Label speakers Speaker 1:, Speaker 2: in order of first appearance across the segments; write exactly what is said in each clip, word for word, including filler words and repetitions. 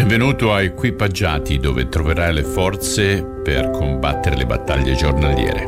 Speaker 1: Benvenuto a Equipaggiati, dove troverai le forze per combattere le battaglie giornaliere.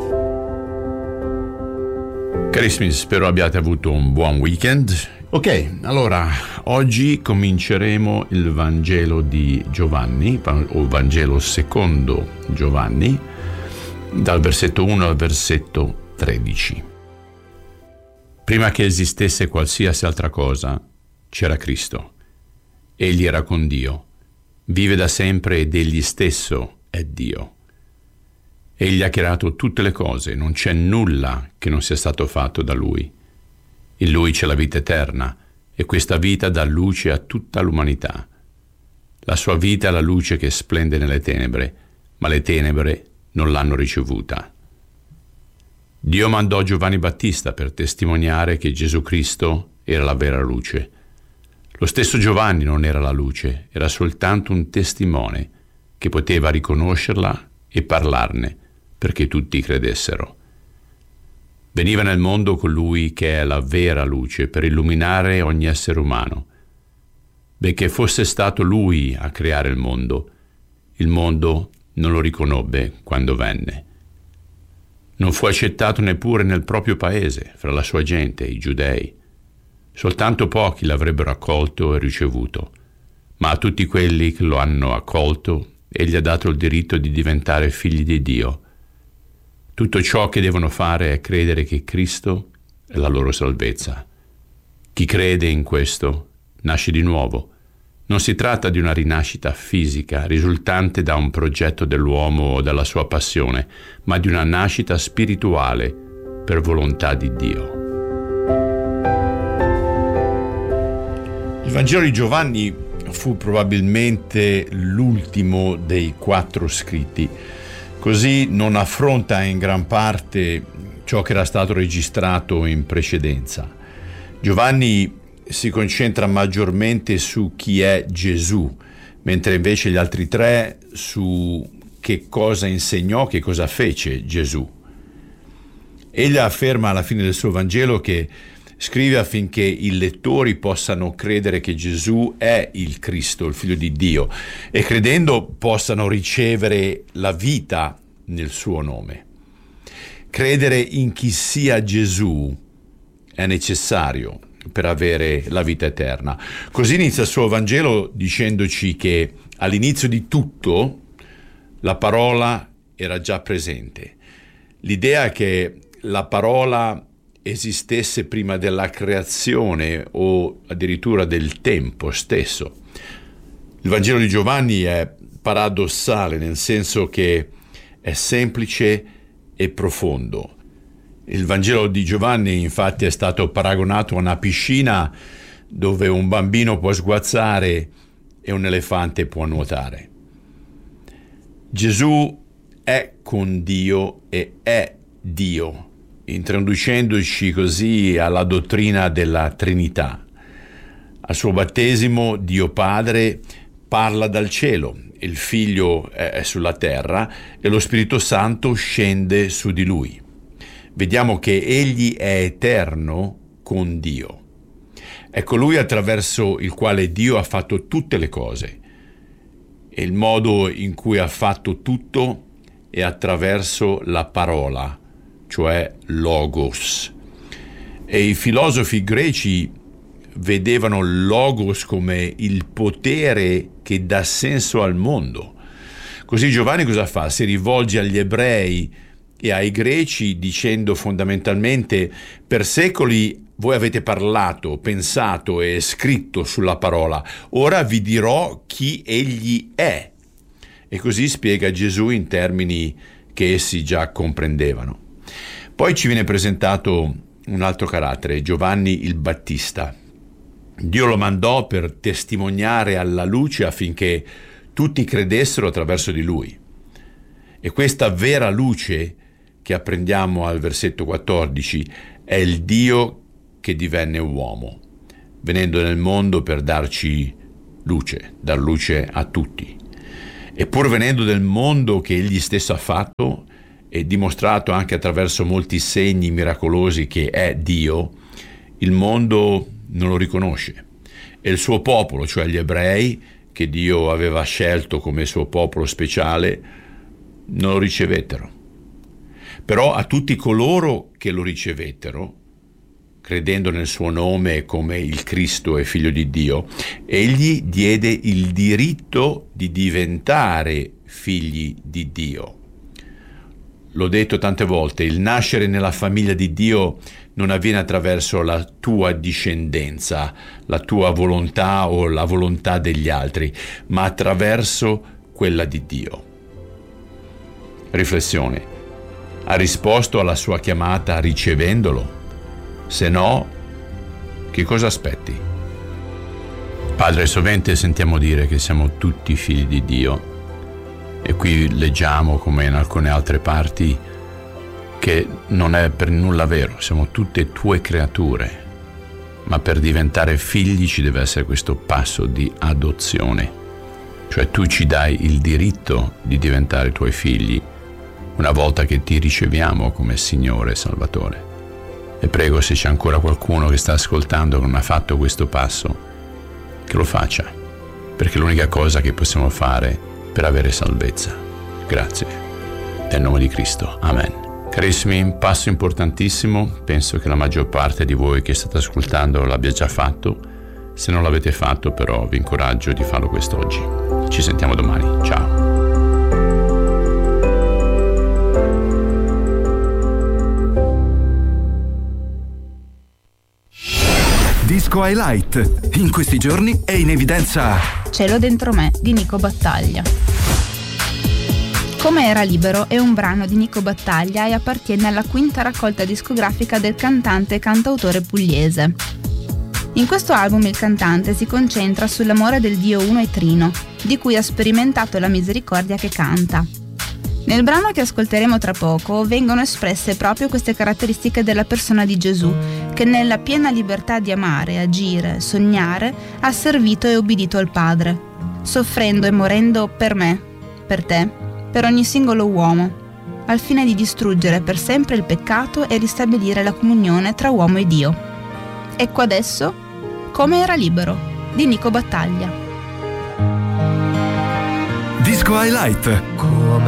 Speaker 1: Carissimi, spero abbiate avuto un buon weekend. Ok, allora, oggi cominceremo il Vangelo di Giovanni, o Vangelo secondo Giovanni, dal versetto uno al versetto tredici. Prima che esistesse qualsiasi altra cosa, c'era Cristo. Egli era con Dio. Vive da sempre ed egli stesso è Dio. Egli ha creato tutte le cose, non c'è nulla che non sia stato fatto da Lui. In Lui c'è la vita eterna e questa vita dà luce a tutta l'umanità. La sua vita è la luce che splende nelle tenebre, ma le tenebre non l'hanno ricevuta. Dio mandò Giovanni Battista per testimoniare che Gesù Cristo era la vera luce. Lo stesso Giovanni non era la luce, era soltanto un testimone che poteva riconoscerla e parlarne perché tutti credessero. Veniva nel mondo colui che è la vera luce per illuminare ogni essere umano. Benché fosse stato lui a creare il mondo, il mondo non lo riconobbe quando venne. Non fu accettato neppure nel proprio paese, fra la sua gente, i giudei. Soltanto pochi l'avrebbero accolto e ricevuto, ma a tutti quelli che lo hanno accolto, egli ha dato il diritto di diventare figli di Dio. Tutto ciò che devono fare è credere che Cristo è la loro salvezza. Chi crede in questo nasce di nuovo. Non si tratta di una rinascita fisica risultante da un progetto dell'uomo o dalla sua passione, ma di una nascita spirituale per volontà di Dio. Il Vangelo di Giovanni fu probabilmente l'ultimo dei quattro scritti, così non affronta in gran parte ciò che era stato registrato in precedenza. Giovanni si concentra maggiormente su chi è Gesù, mentre invece gli altri tre su che cosa insegnò, che cosa fece Gesù. Egli afferma alla fine del suo Vangelo che scrive affinché i lettori possano credere che Gesù è il Cristo, il Figlio di Dio, e credendo possano ricevere la vita nel suo nome. Credere in chi sia Gesù è necessario per avere la vita eterna. Così inizia il suo Vangelo dicendoci che all'inizio di tutto la parola era già presente. L'idea che la parola esistesse prima della creazione o addirittura del tempo stesso. Il Vangelo di Giovanni è paradossale nel senso che è semplice e profondo. Il Vangelo di Giovanni infatti è stato paragonato a una piscina dove un bambino può sguazzare e un elefante può nuotare. Gesù è con Dio e è Dio, introducendoci così alla dottrina della Trinità. Al suo battesimo Dio Padre parla dal cielo, il Figlio è sulla terra e lo Spirito Santo scende su di lui. Vediamo che egli è eterno con Dio. È colui attraverso il quale Dio ha fatto tutte le cose e il modo in cui ha fatto tutto è attraverso la parola, cioè logos. E i filosofi greci vedevano logos come il potere che dà senso al mondo. Così Giovanni cosa fa? Si rivolge agli ebrei e ai greci dicendo fondamentalmente: per secoli voi avete parlato, pensato e scritto sulla parola, ora vi dirò chi egli è. E così spiega Gesù in termini che essi già comprendevano. Poi ci viene presentato un altro carattere, Giovanni il Battista. Dio lo mandò per testimoniare alla luce affinché tutti credessero attraverso di lui. E questa vera luce che apprendiamo al versetto quattordici è il Dio che divenne uomo, venendo nel mondo per darci luce, dar luce a tutti. E pur venendo nel mondo che egli stesso ha fatto e dimostrato anche attraverso molti segni miracolosi che è Dio, il mondo non lo riconosce. E il suo popolo, cioè gli ebrei, che che Dio aveva scelto come suo popolo speciale, non lo ricevettero. Però a tutti coloro che lo ricevettero, credendo nel suo nome come il Cristo e Figlio di Dio, egli diede il diritto di diventare figli di Dio. L'ho detto tante volte, il nascere nella famiglia di Dio non avviene attraverso la tua discendenza, la tua volontà o la volontà degli altri, ma attraverso quella di Dio. Riflessione. Ha risposto alla sua chiamata ricevendolo? Se no, che cosa aspetti? Padre, sovente sentiamo dire che siamo tutti figli di Dio e qui leggiamo, come in alcune altre parti, che non è per nulla vero, siamo tutte tue creature, ma per diventare figli ci deve essere questo passo di adozione, cioè tu ci dai il diritto di diventare tuoi figli una volta che ti riceviamo come Signore e Salvatore. E prego, se c'è ancora qualcuno che sta ascoltando che non ha fatto questo passo, che lo faccia, perché è l'unica cosa che possiamo fare per avere salvezza. Grazie. Nel nome di Cristo. Amen. Carissimi, un passo importantissimo, penso che la maggior parte di voi che state ascoltando l'abbia già fatto. Se non l'avete fatto, però, vi incoraggio di farlo quest'oggi. Ci sentiamo domani. Ciao.
Speaker 2: Disco Highlight. In questi giorni è in evidenza
Speaker 3: Cielo dentro me di Nico Battaglia. Come era libero è un brano di Nico Battaglia e appartiene alla quinta raccolta discografica del cantante e cantautore pugliese. In questo album il cantante si concentra sull'amore del Dio uno e trino, di cui ha sperimentato la misericordia che canta. Nel brano che ascolteremo tra poco vengono espresse proprio queste caratteristiche della persona di Gesù, che nella piena libertà di amare, agire, sognare, ha servito e obbedito al Padre, soffrendo e morendo per me, per te, per ogni singolo uomo, al fine di distruggere per sempre il peccato e ristabilire la comunione tra uomo e Dio. Ecco adesso Come era libero di Nico Battaglia.
Speaker 2: Disco Highlight.